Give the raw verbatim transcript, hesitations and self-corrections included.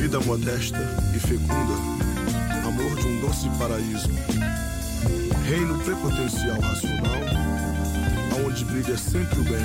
Vida modesta e fecunda, amor de um doce paraíso. Reino prepotencial racional, aonde brilha sempre o bem,